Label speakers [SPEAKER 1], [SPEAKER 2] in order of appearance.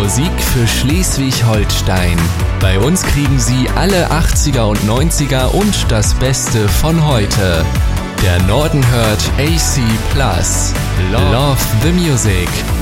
[SPEAKER 1] Musik für Schleswig-Holstein. Bei uns kriegen Sie alle 80er und 90er und das Beste von heute. Der Norden hört AC Plus. Love the Music.